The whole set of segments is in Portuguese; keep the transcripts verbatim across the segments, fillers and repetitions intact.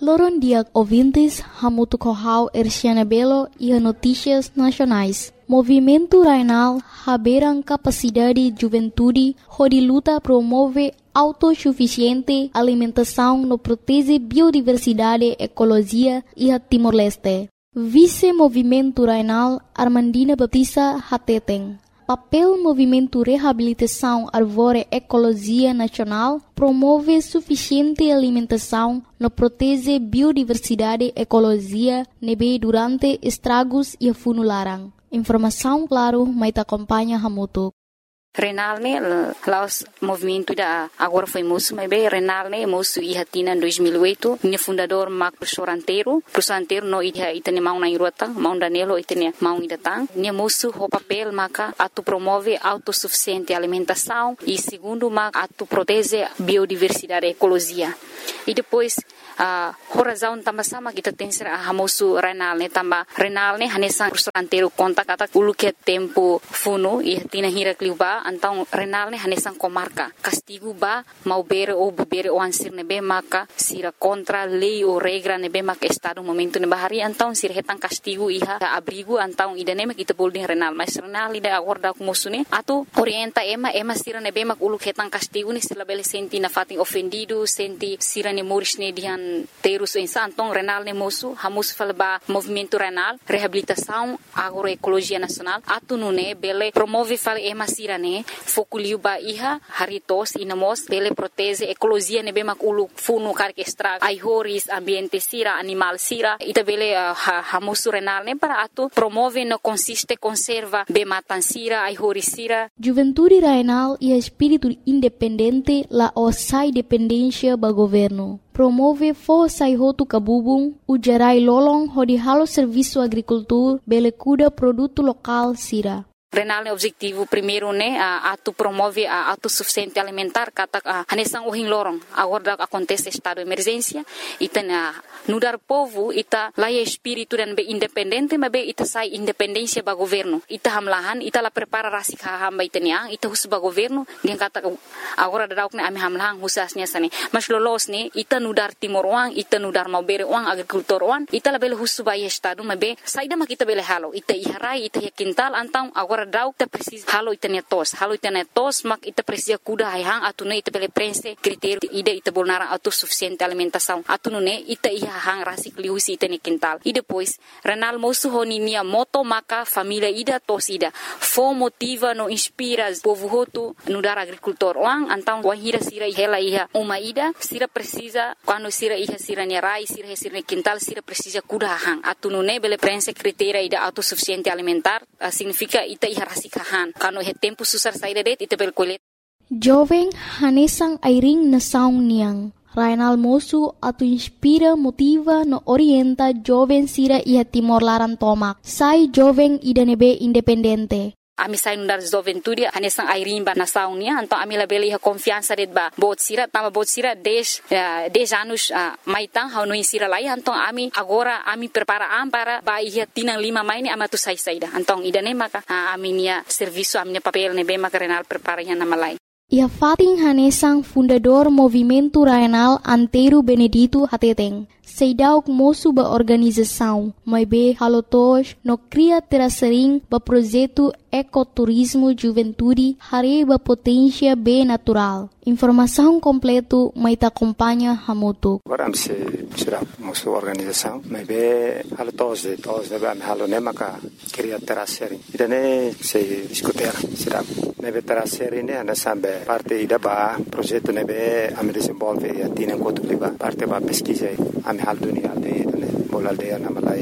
Loron dia ouvintes, Hamutu Kohau Erciana Belo e a Notícias Nacionais. Movimento Rainal haberam capacidade de juventude, onde luta promove autossuficiente alimentação no protege biodiversidade, ecologia e a Timor-Leste. Vice-Movimento Rainal Armandina Batista Hateteng. Papel Movimento Reabilitação Arvore Ecologia Nacional promove suficiente alimentação no protege biodiversidade, ecologia, nebe durante estragos e funularam. Informação, claro, mas acompanha Hamutu. Renal ne laos movimento da agora foi moço, mas bem Renal ne moço e hatina em dois mil e oito, ne fundador Mac professor Anteiro, professor Anteiro no ia itane mau na irota, mau Danilo itane mau idatang, ne moço o papel maca atu promove autossuficiente alimentação e segundo mac atu protege biodiversidade e ecologia. E depois a uh, razão também sama kita tem ser a moço Renal ne tamba Renal ne hanesan professor Anteiro conta kata ulu que tempo funo e hatina hira kliuba então Renal ne hanesan comarca castigo ba mau bere ou bebere ou ansir nebe maka sira contra lei ou regra nebe maka estado momento ne bahari então sira hetan castigo iha abrigo então idane kita boleh Renal mas Renal ida agora com moço ne atu orienta ema ema sira nebe mak ulu hetan castigo ni sila bele senti na fatin ofendido senti sira ne moris ne dian terus insan então Renal ne moço hamus falba movimento Renal reabilitação agroecologia nacional atu nune bele promove fal ema sira ne fokuliu ba iha haritos inamos bele protege ecologia ne bemak ulu funu karke extra ai horis ambiente sira animal sira ita bele uh, hamusu Renal ne para atu promove no consiste conserva be matan sira ai horis sira. Juventude Rainal e espírito independente la osai dependência ba governo. Promove força e roto cabubung, o gerai lolong hodi halo serviço agricultura, bele cuida produto local sira. Renal ne objetivo primeiro ne a atu promove a autossuficiente alimentar kata a hanesang uhing lorong agora acontece estado de emergência ita na nudar povo ita laia espírito dan be independente mas be ita sai independência ba governo ita hamlahan ita la prepara rasik hamba ita niang ita hus ba governo dia kata agora dauk ne ami hamlahan husasnya sane mas lolos ne ita nudar timor uang ita nudar mau bere uang agrikultor uang ita la bele hus ba estado mas be sai da makita bele halo ita iharai ita ya kintal antang agora dauk ta precis halo itane tos halo itane tos mak ita precisa kuda hang atune ita bele prense critério ida ita bolnara autossuficiente alimentação atune ita iha hang rasik liusi itane quintal e depois Renal moço honinia moto maka família ida tos ida fo motiva no inspira povo hotu no dar agricultor wang antang wahira sira hela iha uma ida sira precisa quando sira iha sira ne rai sira sira quintal sira precisa kuda hang atune bele prense critério ida autossuficiente alimentar uh, significa ita iha rasikahan kano he tempo susar saída det ita bel kulit. Jovem hanesang airing na saung niang. Rainal moço atu inspira, motiva, no orienta jovem sira iha Timor Laran tomak. Sai jovem ida nebe independente. Ami sai nundar juventude hanesang airing ba nasaung nia então ami labeli ha confiança det ba bot sira tama bot sira dez uh, dez anos uh, maitang hau no sira lai então ami agora ami prepara am para ba iha tinang lima mai ni amatu sai saida então idane maka uh, ami nia serviço ami nia papel ne be maka Renal prepara nya nama lai. Ia Fatin hanesang fundador Movimento Rainal Anteiro Benedito Hateteng. Seidauk moço ba organização, mas be halotos no cria terasering ba projeto ecoturismo juventude hare ba potência be natural. Informação completo mas ta acompanha Hamutu. Agora se será moço organização, mas be halotos de tos de ba halo ne maka cria terasering. Idane se discutir será ne be terasering ne ana sambe parte ida ba projeto ne be am desenvolve e atina enquanto liba parte ba pesquisa am hal dunia aldeia ne bol aldeia na malai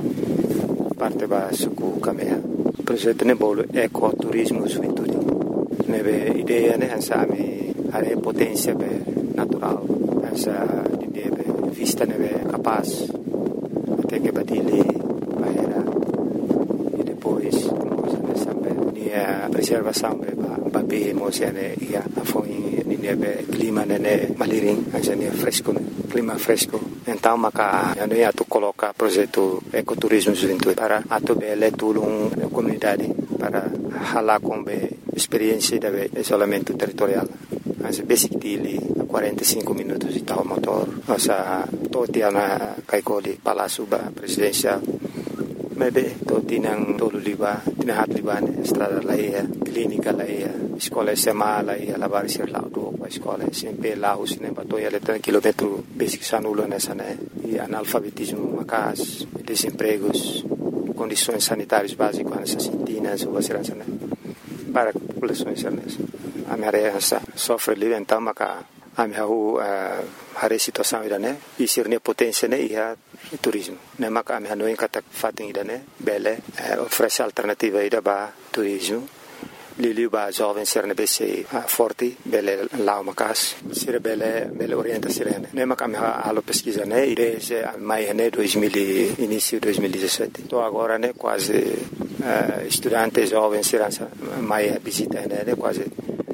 parte ba suku kamea projeto ne bol ecoturismo juventude ne be ideia ne hansa ami are potência be natural hansa ideia be vista ne be capaz até que badile bahera e depois coisa ne sambe nia preservação be ba babe mosiane ia afoi ne be clima ne maliring hansa ne fresco clima fresco então maka ano ya tu coloca projeto ecoturismo juventude para atu bele tulung comunidade para hala com be experiência de isolamento territorial as basic dili quarenta e cinco minutos de tal motor Asa toti ana kaikoli Palácio Presidencial. Maybe toti nang tolo liba, tinahat liba ne estrada laia, clínica laia, escola S M A laia, lavar ser lá do escola S M P lá os ne batoia letra quilômetro basic sanulo nessa né. E analfabetismo, macas, desempregos, condições sanitárias básicas nessas sintinas ou assim né. Para a população nessa. A minha área sofre livre então maca a minha rua a situação ida né. E ser ne potência né ia turismo. Ne maka a minha não encata fatem ida né. Bele oferece alternativa ida ba turismo. Lili ba jovem ser ne bese forte bele lá uma casa. Ser bele bele orienta sirene. Ne maka a minha alo pesquisa né. Desde mai né dois mil início dois mil e dezessete. Tô agora né quase uh, estudantes jovens serão mai visita né quase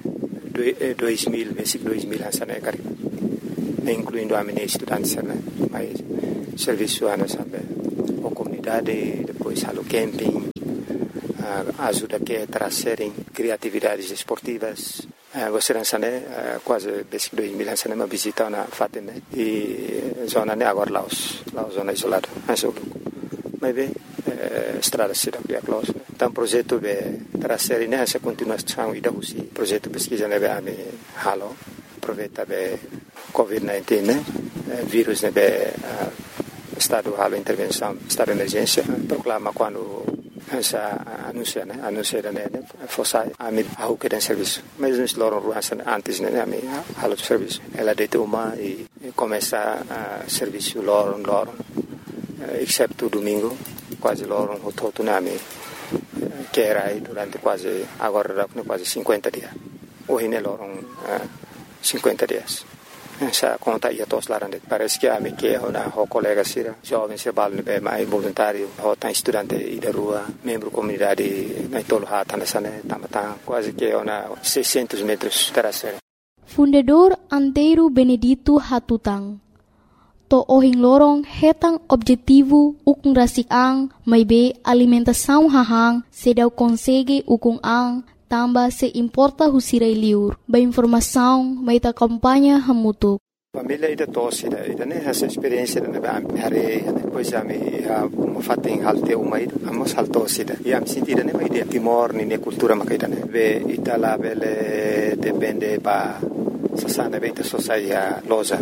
dois mil, versículo dois mil essa né cari. Incluindo a minha estudantes né. Mai serviço ana sabe. A comunidade depois halo camping. Uh, ajuda que a trazerem criatividades esportivas. Uh, você lança né uh, quase desde dois mil lança né uma visita na Fatem né e zona né agora Laos, Laos zona isolada. Mas o mas bem estrada cidade é close. Então projeto de trazer né essa continuação e da usi projeto pesquisa né a me halo aproveita be covid dezenove né vírus né be estado halo intervenção estado de emergência proclama quando essa anuncia né anuncia né fosse a mim a que den serviço mas nos loram ruas antes né a mim halo de serviço ela deita uma e começa a serviço loram loram exceto domingo quase loram o todo na mim que era aí durante quase agora quase cinquenta dias hoje né loram cinquenta dias. Essa conta ia todos lá dentro. Parece que a mim que é uma colega sira jovem se balne bem mais voluntário, ou tá estudante e da rua, membro comunidade na tolo hata nessa né, tamata quase que é uma seiscentos metros terceira. Fundador Antero Benedito Hatutang. To ohing lorong hetang objetivo ukung rasik-ang may be alimentação hahang sedau consegue ukung ang tamba se importa husiray liur. Ba informação may ta kampanya hamutuk. Família ida tosse ida ida né essa experiência né ba hare depois a me a fatem halte uma ida amos haltosse ida e am sentida né ida timor ni ne cultura makaida né ve itala bele depende ba sasana beta sociedade loja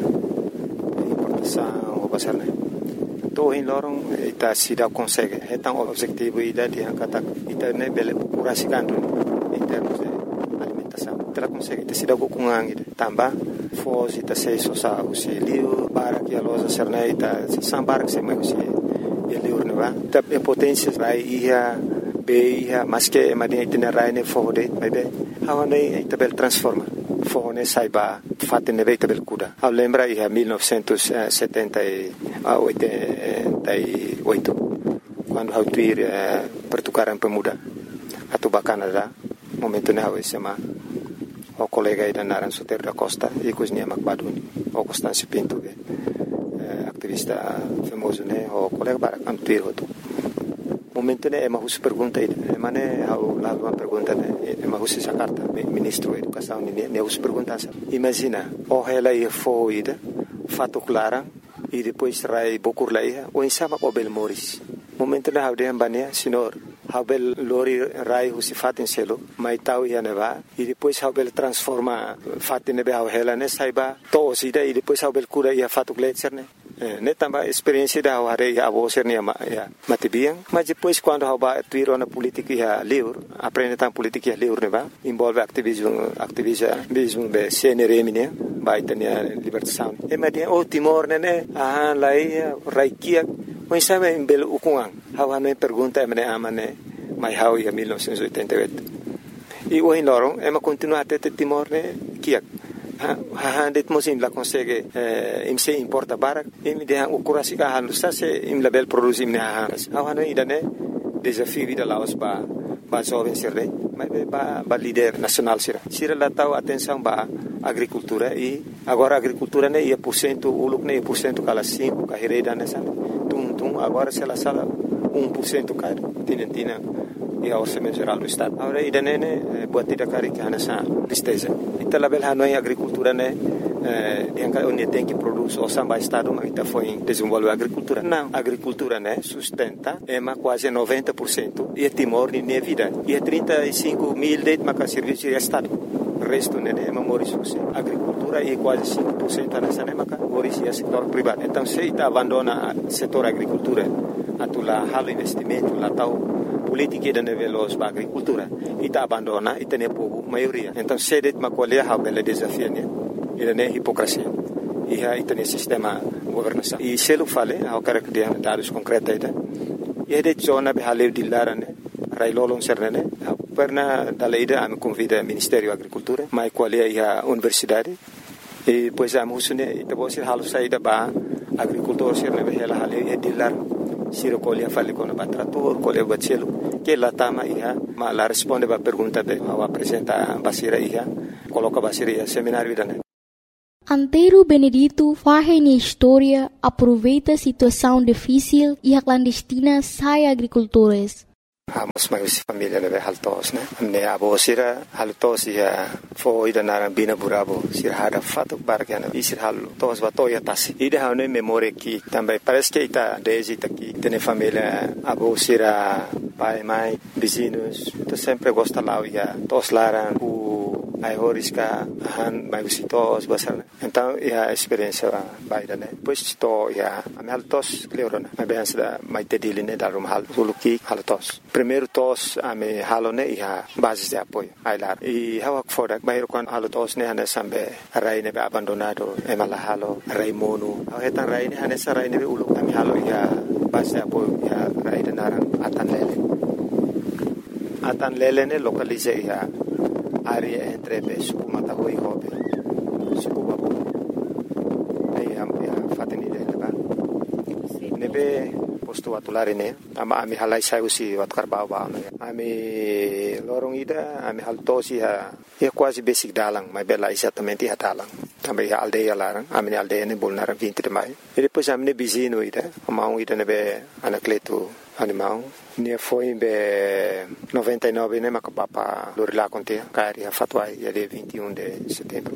importação o basar né to in lorong ita sida consegue é tão objetivo ida dia kata ita né bele curasikan em termos de alimentação. Ela consegue ter sido com ang tamba, foz ita sei sosa usi liu para que a loja serne ita sambar que se mai usi liu neva. Ta potência rai ia be ia mas que madia ita rai ne fode mai be. Hawa nei ita bel transforma. Fone saiba fatte ne ita bel kuda. A lembra ia mil novecentos e setenta e oito quando hau tuir pertukaran pemuda atau Canadá. Momento ne hawe sema o colega ida naran Soter da Costa e cozinha Macbaduni o Constâncio Pinto be activista famoso né o colega para cantuir outro momento ne é uma pergunta ida mane hau lá uma pergunta né é uma essa carta ministro da educação ne ne us pergunta imagina o ela ia foi ida fato clara e depois rai bokur laia o insama o bel moris momento ne hau de ambania senhor Habel lori rai husi fatin selo mai tau ia neva e depois habel transforma fatin nebe hau hela ne saiba to sida e depois habel cura ia fatu gletser ne ne tamba experiência da hare ia abo ser ne ya matibiang mas depois quando haba tuiro na política ia liur aprende tam política ia liur neva envolve ativismo ativismo be cnrm ne vai tenia libertação e madia o timor ne ah lai raikia mas sabe em belo ukungang hawa no pergunta emne amane mai hau ia mil novecentos e oitenta e oito e o in lorong ema continua até timor ne kiak ha ha det mosim la consegue eh, im se importa barak im de o kurasi ka halu sa se im label produzi im ne ha hawa no idane desafio vida laos ba ba jovem sirre mas ba ba líder nacional sira sira la tau atenção ba agricultura e agora agricultura ne ia por cento uluk ne por cento kala cinco ka hereda nessa tum tum agora se la sala um por cento caro tinentina e a orçamento geral do estado agora ida ne ne buat tidak kari kana sa listeza ita label hanoi agricultura ne onde tem que produzir o samba estado mas está foi desenvolver a agricultura não a agricultura né sustenta é mais quase noventa por cento e Timor nem é vida e é trinta e cinco mil de mais serviço de estado o resto né é memória a agricultura é quase cinco por cento nessa né mas é setor privado então se está abandona o setor agricultura atula halo investimento lá tal política da nível da agricultura e está abandona e tem pouco maioria então se det uma colher a bela desafio né ele não é hipocrisia e aí tem sistema governação e se ele fala eu quero que dê dados concretos aí e é de zona de haleu de lara né railolong serne perna dalaida am convida Ministério da Agricultura mai qualia a universidade e pois a musune ita bosir halu saída ba agricultor serne behela haleu e de lar siro colia fale con batrator colia bacelo que la tama ia ma la responde ba pergunta de ao apresenta basira ia coloca basira ia seminário dane Antero Benedito faz na história, aproveita a situação difícil e a clandestina sai agricultores. Mas mais família leve haltos, né? Ne abo sira haltos ia foi da narambina burabo sira hada fato bargana e sira haltos batoia tasi. Ida hane memória que também parece que está desde aqui tem família abo sira pai mãe vizinhos, tu sempre gosta lá ia tos laran o ai horiska han mai visitos basar então é a experiência baida né depois to ia am haltos cleorona mas bem da mai tedili né da rum hal suluki haltos primeiro tos ame halone ia base de apoio ai lá e hawa fora bairo quan haltos né hane sambe rai ne abandonado e mala halo rai mono eta rai ne hane sa rai ne ulu ame halo ia base de apoio ia rai de naran atan lele atan lele ne localize ia área entre suku matahui hobe suku babu ai am ya fatini de leba nebe posto atulare ne ama ami halai sai usi wat karbau ba no ami lorong ida ami haltosi ha é quase basic dalang mas bela exatamente ha dalang também a aldeia larang ami aldeia ne bolnar vinte de maio e depois ami ne bizino ida ama ida nebe anacleto animal ne foi em noventa e nove né mas papa lorila conte cari a fatwa ia de vinte e um de setembro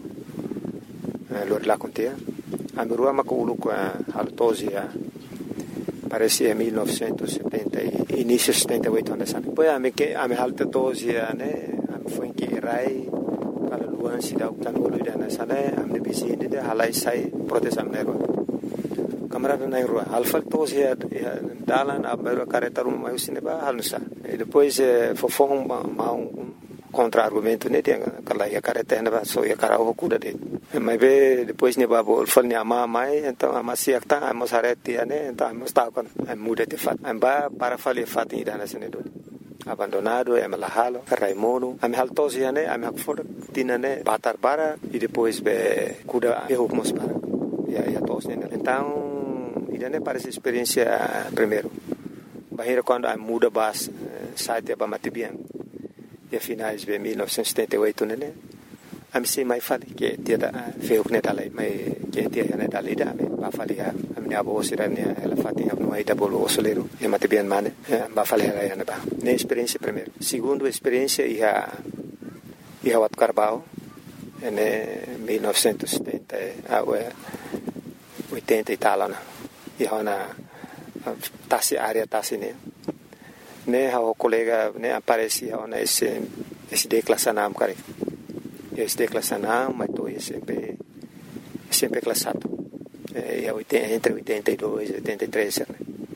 lorila conte a rua ma com a haltosia parece em mil novecentos e setenta início de setenta e oito anos depois a me que a me haltosia né foi em que rai para luan se dá o tanolo ida na sala a me vizinho de halai sai proteção nero camarada na rua alfa tos ia dalan a beira careta uma mais cineba halnusa e depois fofong ma um contra-argumento né tem aquela ia careta na só ia cara o cuda de mas be depois ne babo fal ne ama mai então ama siakta ama sarete né então ama está com muda de fat amba para fazer fat ida na senedo abandonado é malahalo raimono am haltos ia né am hakfor tina né batar bara e depois be cuda erro mos para ia ia tos né então ida né parece experiência primeiro bahira quando a muda bas site ba matibian e finais de mil novecentos e setenta e oito né am se mai fali que dia da feu né dalai mai que dia né dalai da ba fali a minha avó sirane ela fatinha no aí da bolo soleiro e matibian mane ba fali ela né ba né experiência primeiro segundo experiência ia ia wat carbao né mil novecentos e setenta a oitenta e tal né e hona tasi área tasi né né o colega né aparecia na esse esse declassanam cara esse declassanam mas tô sempre sempre classado é entre oitenta e dois e oitenta e três né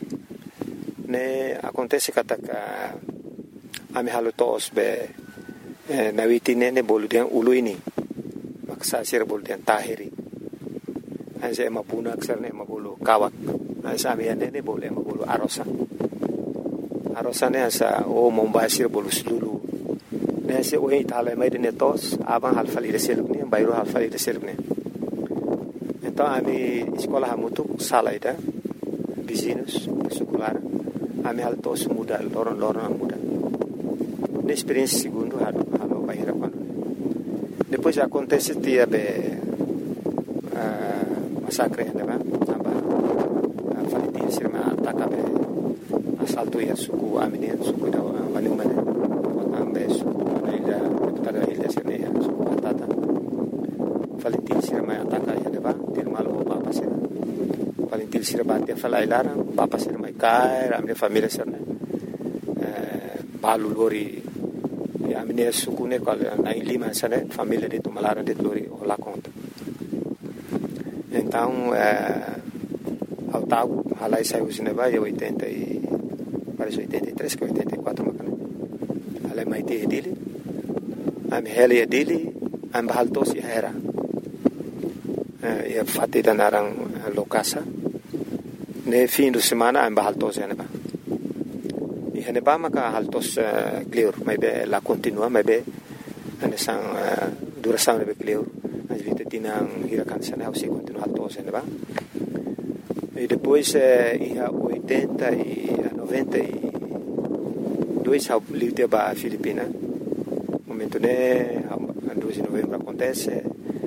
né acontece que a a me halutos be na vitine ne boludian uluini maksa sir boludian tahiri anje mapuna aksarne mabulu kawak asa me ne boleh mabulu arosa arosane asa o mombasir bolu sulu ne se o itala mai de netos aban halfali de selukni bayro halfali de selukni então ami escola hamutu salaida vizinhos secular ami haltos muda loron loron muda ne experiência segundo halo halo bayra quando depois acontece dia be massacre né ba aba falitin sirma atakabe assalto ia suku amine suku da wani mane ambe suku ila tada ila sene suku tata Valentil sira mai ataka ya deba til malo papa sira Valentil sira batia falai lara papa sira mai kai ramne família sira eh balu lori ya amine sukune kal na lima sira família de tumalara de lori ola conta então eh ao tau halai sai usine ba ya oitenta e parece oitenta e três que oitenta e quatro macana halai mai te dele am heli dele am bahaltos ya era ia fatida narang lokasa ne fim de semana am bahaltos ya neba e neba maka haltos clear mai be la continua mai be ane sang duração ne be clear as vita tinang hirakan sana se continua haltos ya neba e depois ia oitenta e noventa e dois ao livre ba Filipina momento ne dois de novembro acontece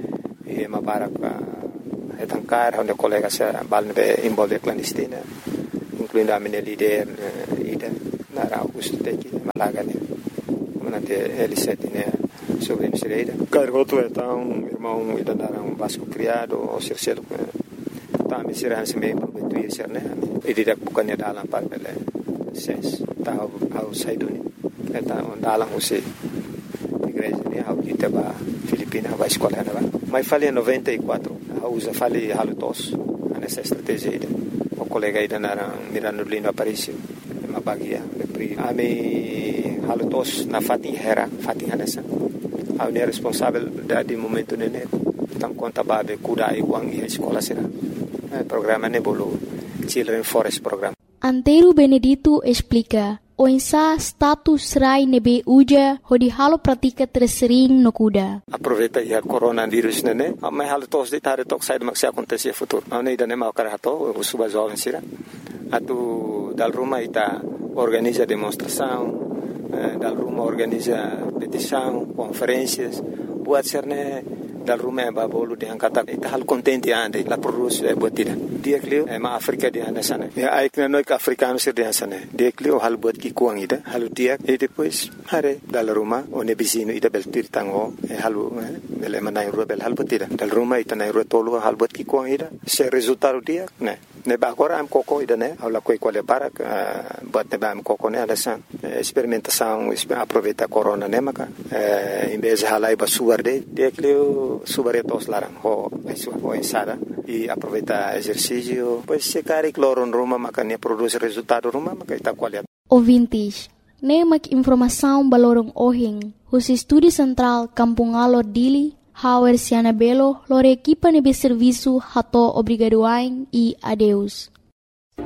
e uma barca é tancar onde colegas se balne envolve clandestina incluindo a minha líder ida na Augusto Teki Malaga né manante L sete né sobre Misereira cargoto então irmão ida na um vasco criado ou cercelo tá me será se me prometuir ser né e didak bukannya dalam parpele ses tá ao saiduni então dalam usi igreja né ao kita ba Filipina vai escola né mas falei em noventa e quatro a usa falei halutos nessa estratégia aí o colega aí na Mirano Lindo Aparício uma bagia pri ami halutos na Fatih Hera Fatih nessa a unia responsável de momento nene então conta babe kuda e uang e escola será programa nebolo Children Forest Program. Antero Benedito explica o insa status rai nebe uja hodi halo pratika tersering no kuda. Aproveita ya coronavírus nene, mas halo tos de tare tok sai maksi acontecer futuro. Não ida nem mau karato, o suba jovem sira. Atu dal Roma ita organiza demonstração, dal Roma organiza petição, conferências, buat serne dal Roma é babolo de angkata ita hal contente ande la produz é botida dia clio é ma Africa de anda sana é ai que não é africano ser de sana dia clio hal bot ki kuang ida hal dia e depois hare dal Roma one bisino ida bel tirtango é halu bel manai rubel hal botida dal Roma ita nai rotolo hal bot ki kuang ida se resultado dia né ne ba agora am coco ida né ala coi quale para bot ne ba am coco né alasan experimentação aproveita corona né maka em vez halai ba suarde dia clio subaretos larang ho isu ho insada e aproveita exercício pois se cari cloro em Roma makanya produz resultado Roma makaita qualidade. Ouvintes, nemak informação balorong ohing hus estúdio central Kampung Alor Dili Hauer Siana Belo lore equipa nebe serviço hato obrigadoain e adeus.